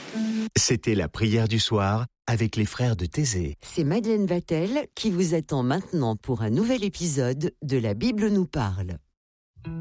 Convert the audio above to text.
C'était la prière du soir avec les frères de Thésée. C'est Madeleine Vatel qui vous attend maintenant pour un nouvel épisode de La Bible nous parle.